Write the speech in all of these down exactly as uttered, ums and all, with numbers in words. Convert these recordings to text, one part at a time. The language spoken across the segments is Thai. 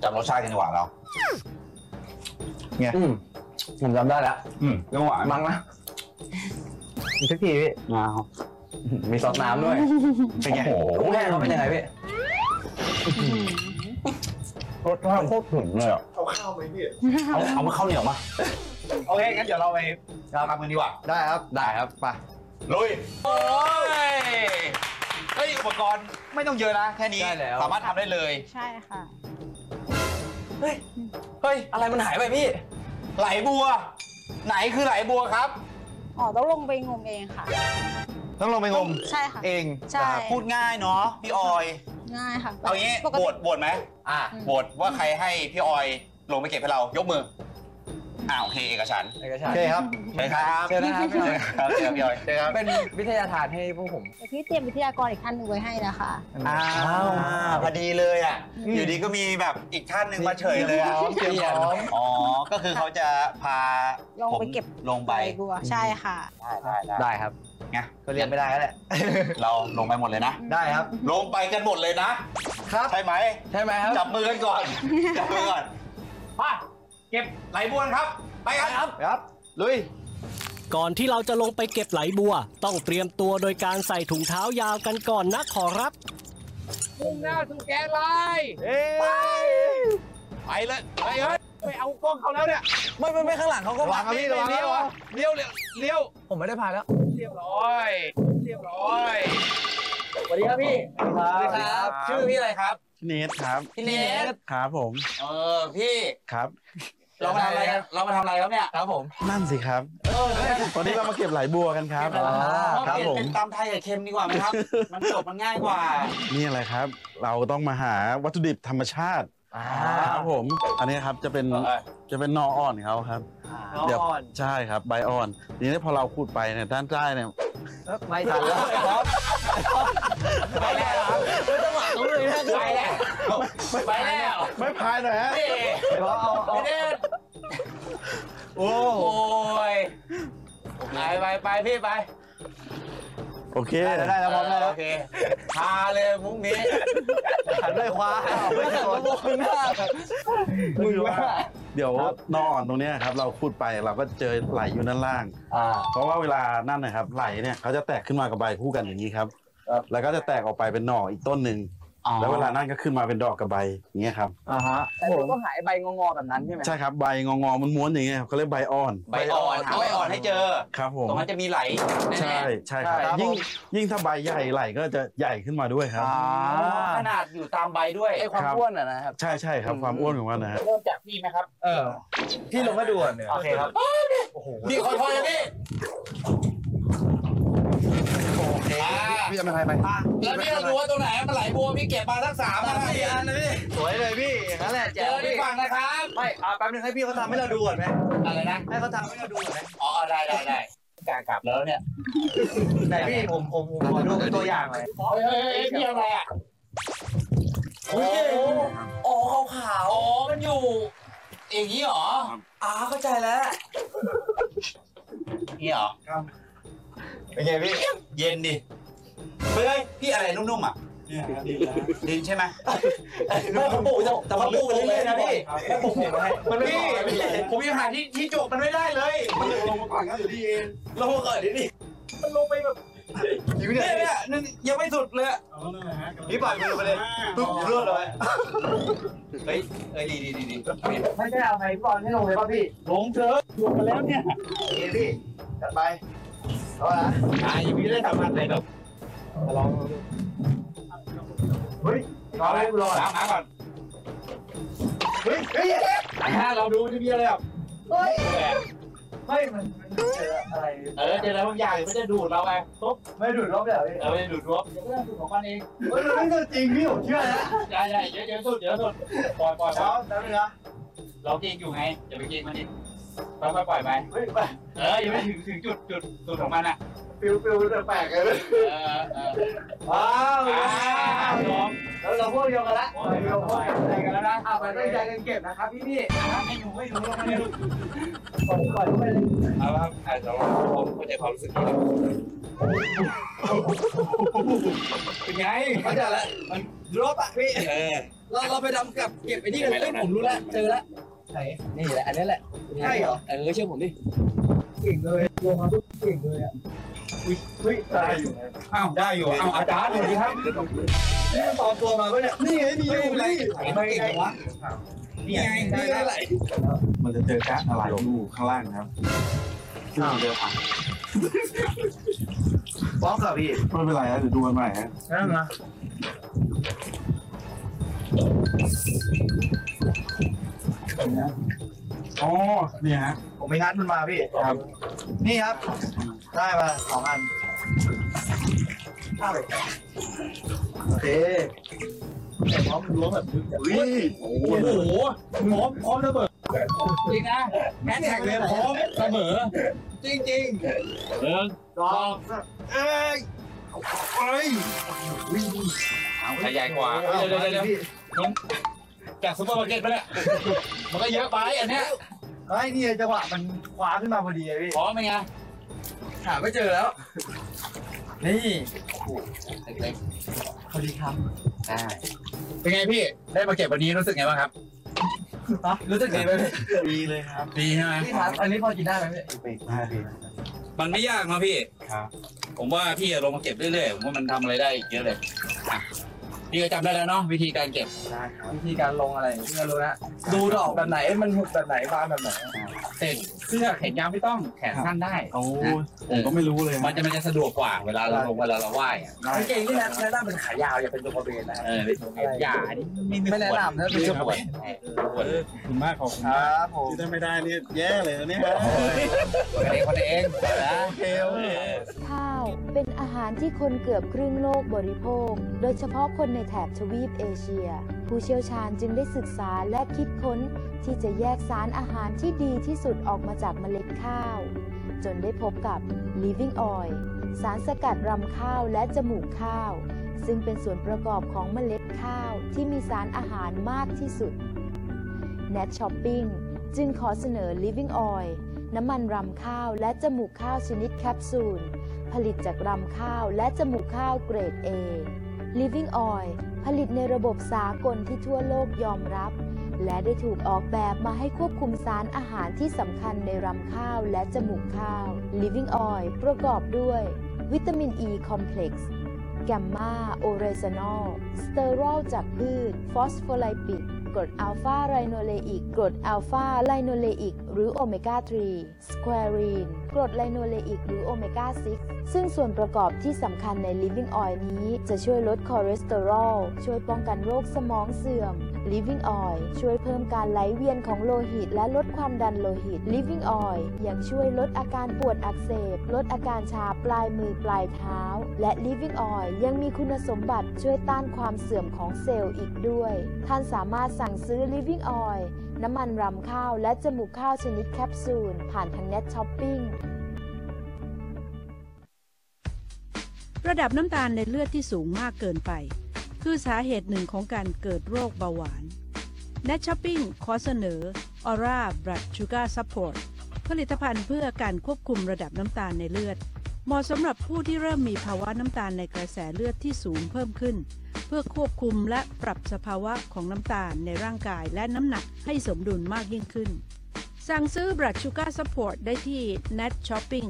จับรสชาติกันดีกว่าเราเนี่ยอืมผมจำได้แล้วอืมเรื่องหวานมั้งนะอีกสักทีพี่อ้าวมีซอสน้ำด้วยเป็นไงโอ้โหกุ้งแห้งเขาเป็นยังไงพี่รสชาติโคตรถึงเลยอ่ะเอาข้าวไหมพี่เอาเอามาข้าวเหนียวมาโอเคงั้นเดี๋ยวเราไปทำกันดีกว่าได้ครับได้ครับไปลุยโอ้ยเฮ้ยอุปกรณ์ไม่ต้องเยอะนะแค่นี้สามารถทำได้เลยใช่ค่ะเฮ้ยเฮ้ยอะไรมันหายไปพี่ไหลบัว ไหนคือไหลบัวครับอ๋อต้องลงไปงมเองค่ะต้องลงไปงมใช่ค่ะเองใช่พูดง่ายเนาะพี่ออยง่ายค่ะเอางี้ปกโหวติตโหวตไหมอ่ะโหวตว่าใครให้พี่ออยลงไปเก็บให้เรายกมืออ้าวโอเคเอกฉันท์เอกชันท์โอเคครับใช่ครับเชิญนะครับพี่ออยครับเชิญพี่ออยเชิญครับเป็นวิทยาทานให้พวกผมเดี๋ยวพี่เตรียมวิทยากรอีกท่านหนึ่งไว้ให้นะคะอ้าวพอดีเลยอ่ะอยู่ดีก็มีแบบอีกท่านหนึ่งมาเฉยเลยอ่ะเตรียมพร้อมอ๋อก็คือเขาจะพาลงไปเก็บผมลงไปใบบัวใช่ค่ะได้ได้ได้ได้ครับไงก็เรียนไม่ได้แล้วแหละเราลงไปหมดเลยนะได้ครับลงไปกันหมดเลยนะครับ ใช่ไหมใช่ไหมครับจับมือกันก่อน จับมือก่อนมาเก็บไหลบัวครับ ไปกันครับครับลุยก่อนที่เราจะลงไปเก็บไหลบัว ต้องเตรียมตัวโดยการใส่ถุงเท้ายาวกันก่อนนะขอรับมุ่งหน้าสู่แกนไลน์เอ้ยไปเลยไปเฮ้ยไปเอากล้องเขาแล้วเนี่ยไม่ไม่ไม่ข้างหลังเขาก็ระวังครับพี่ระวังเลี้ยวระวังเลี้ยวเลี้ยวเลี้ยวผมไม่ได้พายแล้วเรียบร้อยเรียบร้อยสวัสดีครับพี่สวัสดีครับชื่อพี่อะไรครับพี่เนทครับพี่เนทครับผมเออพี่ครับเรามาทำอะไรกันเรามาทำอะไรครับเนี่ยครับผมนั่นสิครับวันนี้เรามาเก็บไหลบัวกันครับอ๋อครับผมเป็นตำไทยกับเค็มดีกว่าไหมครับ มันจบมันง่ายกว่านี่อะไรครับ เราต้องมาหาวัตถุดิบธรรมชาติอ่าครับผม อันนี้ครับจะเป็นเออจะเป็นนออ่อนเขาครับ เดี๋ยวอ่อนใช่ครับใบอ่อนทีนี้พอเราขูดไปเนี่ยด้านใต้เนี่ยไม่ทันแล้วครับไปแล้วครับไม่ต้องหลังเลยนะไปแล้วไปแล้วไม่พายหน่อยฮะนี่เอาเอาเอาพี่เนทโอ้โอ้ยไปไปไปพี่ไปโอเคได้แล้วพร้อมแล้วโอเคพาเลยมุ้งนี้หันด้วยคว้าไม่โดนมือหน้ามือว่าเดี๋ยวนออ่อนตรงเนี้ยครับ เราขูดไปเราก็เจอไหลอยู่ด้านล่างอ่าเพราะว่าเวลานั่นนะครับไหลเนี่ยเขาจะแตกขึ้นมากับใบคู่กันอย่างนี้ครับครับแล้วก็จะแตกออกไปเป็นหน่ออีกต้นหนึ่ง แล้วเวลานั่นก็ขึ้นมาเป็นดอกกับใบอย่างเงี้ยครับอ่าฮะแต่ผมก็หายใบงอๆแบบนั้นใช่ไหมใช่ครับใบงองอๆม้วนๆอย่างเงี้ยครับเขาเรียกใบอ่อนใบอ่อนหาใบอ่อนให้เจอครับผมตรงนั้นจะมีไหลแน่ๆใช่ใช่ครับใช่ครับยิ่งยิ่งถ้าใบใหญ่ไหลก็จะใหญ่ขึ้นมาด้วยครับอ่าขนาดอยู่ตามใบด้วยไอความครับอ้วนอ่ะนะครับใช่ใช่ครับความอ้วนของมันนะฮะเริ่มจากพี่ไหมครับเออพี่ลงมาดูเนี่ยโอเคครับโอ้โหพี่ขอโทษนะพี่อ่าพี่จะมาทายไปแล้วพี่เราดูว่าตรงไหนมันไหลบัวพี่เก็บมาทั้งสามนะพี่อันนะพี่สวยเลยพี่อย่างนั้นแหละเจแจ๋วอที่พี่ฝั่งนะครับไม่อ่าแป๊บนึงให้พี่เขาทำให้เราดูก่อนไหมอะไรนะให้เขาทำให้เราดูก่อนไหมอ๋อได้ได้ได้การกลับแล้วเนี่ยไหนพี่ผมผมผมขอดูเป็นตัวอย่างหน่อยเฮ้ยเฮ้ยเฮ้ยพี่อะไรอ่ะโอ้โหอ๋อขาวอ๋อมันอยู่อย่างนี้เหรอๆอ่าเข้าใจแล้วนี่เหรอเป็นไงพี่เย็นดิเฮ้ยพี่อะไรนุ่มๆอ่ะดินใช่ไหมไม่เขาปลูกแต่เขาปลูกไปเรื่อยๆนะพี่ไม่ปลูกเห็นไหมมันไม่พี่พี่ผมยังหาที่ที่จบมันไม่ได้เลยมันลงมาก่อนครับอยู่ที่เองลงมาก่อนดิพี่มันลงไปแบบเนี่ยเนี่ยนึงยังไม่สุดเลยพี่ปล่อยมือไปเลยปึ๊บรวดเลยเฮ้ยเอ้ยดีดีดีดีไม่ใช่เอาไงพี่บอลให้ลงเลยป่ะพี่ลงเถอะลงมาแล้วเนี่ยโอเคพี่จัดไปเอาละอ่ายังไม่ได้ทำอะไรแบบลองเฮ้ยรอไหมรอถามหาก่อนเฮ้ยเฮ้ยไอ้ฮะเราดูจะมีอะไรแบบเฮ้ยไม่มันเจออะไรเออเจออะไรบางอย่างมันจะดูดเราไปปุ๊บไม่ดูดรอบเดียวพี่เออไม่ดูดรวบเดี๋ยวก็เรื่องสุดของมันเองเฮ้ยมันไม่จริงพี่ผมเชื่อนะใช่ใช่เยอะเยอะสุดเยอะสุดปล่อยปล่อยเช้าแล้วนึงนะเราเก่งอยู่ไงอย่าไปเก่งมันดิค่อยๆปล่อยไปเฮ้ยไปเออยังไม่ถึงถึงจุดจุดจุดของมันอ่ะฟิวฟิวแปลกเลยเออเออว้าวอ้าวแล้วเราพวกเดียวกันละเราพวกเดียวกันแล้วนะเอาไปตั้งใจกันเก็บนะครับพี่พี่ไม่รู้ไม่รู้ไม่รู้ก่อนก่อนไปเลยเอาละครับอาจจะผมเข้าใจความรู้สึกนี้เป็นไงเข้าใจแล้วมันรบอ่ะพี่เออเราเราไปดำกับเก็บไอ้นี่กันเลยผมรู้แล้วเจอแล้วไหนนี่แหละอันนี้แหละใช่เหรอเออเชื่อผมดิเก่งเลยลงมาปุ๊บเก่งเลยอ่ะอุ้ยเฮ้ยได้อยู่อ้าวได้อยู่อ้าวอาจารย์สวัสดีครับนี่มันตอนตัวมาปะเนี่ยนี่ไงมีอยู่นี่ไม่เก่งวะนี่ไงนี่ไงอะไรมันจะเจอก๊าซอะไรอยู่ข้างล่างนะครับซึ่งมันเดินผ่านบล็อกอะพี่ไม่เป็นไรนะเดี๋ยวดูกันใหม่ฮะนั่นนะอ๋อเนี่ยฮะผมไปงัดมันมาพี่ครับนี่ครับ ได้มาสองอันข้าวเลยโอเคแต่พร้อมล้วงแบบอุ้ยโอ้โหพร้อมพร้อมระเบิดจริงนะแฮชแท็กเลยพร้อมเสมอจริงจริงเรื่องๆสองเอ้ยเอ้ยใหญ่กว่าเดี๋ยวเดี๋ยวเดี๋ยวจากซุปเปอร์มาร์เก็ตไปเนี่ยมันก็เยอะไปอันเนี้ยไอ้นี่จังหวะมันคว้าขึ้นมาพอดีเลยพี่พร้อมไหมไงหาไม่เจอแล้ว นี่เล็กพอดีครับๆได้เป็นไงพี่ได้มาเก็บวันนี้รู้สึกไงบ้างครับรู้สึกดีไหมพี่ดีเลยครับดีใช่ไหมพี่ทัศน์อันนี้พอกินได้ไหมพี่ไปห้าทีมันไม่ยากนะพี่ครับผมว่าพี่ลงมาเก็บเรื่อยๆผมว่ามันทำอะไรได้อีกเยอะเลยอ่ะพี่ก็จำได้แล้วเนาะวิธีการเก็บได้ครับวิธีการลงอะไรพี่ก็รู้นะดูดอกแบบไหนมันหุบแบบไหนบานแบบไหนเสร็จเสื้อแขนยาวไม่ต้องแขนสั้นได้โอ้ผมก็ไม่รู้เลยมันจะมันจะสะดวกกว่าเวลาเราลงเวลาเราว่ายอ่ะกางเกงที่แนะนำเป็นขายาวอย่าเป็นตัวกระเบนนะเอออย่าอันนี้ไม่ไม่แนะนำนะเป็นไม่ตัวควรขอบคุณมากขอบคุณคมากรับผมที่ถ้าไม่ได้นี่แย่เลยนะเนี่ยคนเองคนเองนะโอเคโอเคข้าวเป็นอาหารที่คนเกือบครึ่งโลกบริโภค โดยเฉพาะคนในแถบทวีปเอเชีย ผู้เชี่ยวชาญจึงได้ศึกษาและคิดค้นที่จะแยกสารอาหารที่ดีที่สุดออกมาจากเมล็ดข้าว จนได้พบกับ Living Oil สารสกัดรำข้าวและจมูกข้าว ซึ่งเป็นส่วนประกอบของเมล็ดข้าวที่มีสารอาหารมากที่สุด Net Shopping จึงขอเสนอ Living Oil น้ำมันรำข้าวและจมูกข้าวชนิดแคปซูล ผลิตจากรำข้าวและจมูกข้าวเกรด A Living Oil ผลิตในระบบสากลที่ทั่วโลกยอมรับ และได้ถูกออกแบบมาให้ควบคุมสารอาหารที่สำคัญในรำข้าวและจมูกข้าว Living Oil ประกอบด้วยวิตามิน E Complex แกมมาโอเรซานอล สเตอรอลจากพืช ฟอสโฟไลปิด กรดอัลฟาไรโนเลอิก กรดอัลฟาไลโนเลอิกหรือโอเมก้า สาม สแควรีน กรดไลโนเลอิกหรือโอเมก้า หก ซึ่งส่วนประกอบที่สำคัญใน Living Oil นี้จะช่วยลดคอเลสเตอรอล ช่วยป้องกันโรคสมองเสื่อม Living Oil ช่วยเพิ่มการไหลเวียนของโลหิตและลดความดันโลหิต Living Oil ยังช่วยลดอาการปวดอักเสบ ลดอาการชาปลายมือปลายเท้า และ Living Oil ยังมีคุณสมบัติช่วยต้านความเสื่อมของเซลล์อีกด้วย ท่านสามารถสั่งซื้อ Living Oil น้ำมันรำข้าวและจมูกข้าวชนิดแคปซูลผ่านทาง Net Shopping ระดับน้ำตาลในเลือดที่สูงมากเกินไป คือสาเหตุหนึ่งของการเกิดโรคเบาหวาน Net Shopping ขอเสนอ Aura Blood Sugar Support ผลิตภัณฑ์เพื่อการควบคุมระดับน้ำตาลในเลือด เหมาะสำหรับผู้ที่เริ่มมีภาวะน้ำตาลในกระแสเลือดที่สูงเพิ่มขึ้น เพื่อควบคุมและปรับสภาวะของน้ำตาลในร่างกายและน้ำหนักให้สมดุลมากยิ่งขึ้น สั่งซื้อ Blood Sugar Support ได้ที่ Net Shopping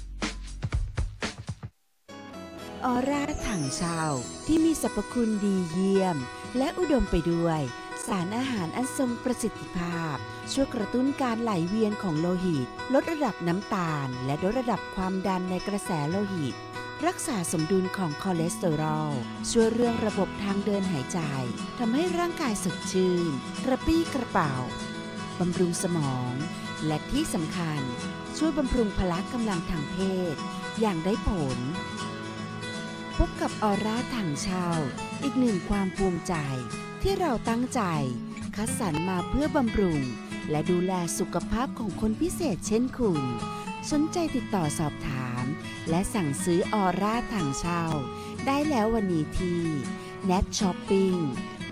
ออร่าถังเช่าที่มีสรรพคุณดีเยี่ยมและอุดมไปด้วยสารอาหารอันทรงประสิทธิภาพช่วยกระตุ้นการไหลเวียนของโลหิตลดระดับน้ำตาลและลดระดับความดันในกระแสโลหิตรักษาสมดุลของคอเลสเตอรอลช่วยเรื่องระบบทางเดินหายใจทำให้ร่างกายสดชื่นกระปรี้กระเป๋าบำรุงสมองและที่สำคัญช่วยบำรุงพละกำลังทางเพศอย่างได้ผลพบกับออร่าถังเช่าอีกหนึ่งความภูมิใจที่เราตั้งใจคัดสรรมาเพื่อบำรุงและดูแลสุขภาพของคนพิเศษเช่นคุณสนใจติดต่อสอบถามและสั่งซื้อออร่าถังเช่าได้แล้ววันนี้ที่ Nat Shopping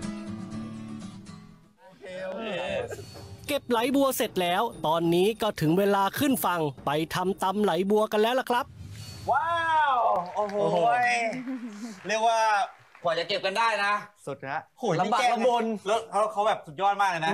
เก็บไหลบัวเสร็จแล้ว ตอนนี้ก็ถึงเวลาขึ้นฝั่งไปทำตำไหลบัวกันแล้วล่ะครับว้าว โอ้โห เรียกว่ากว่าจะเก็บกันได้นะสุดฮะโหลำบากลำบนแล้วเขาเขาแบบสุดยอดมากเลยนะ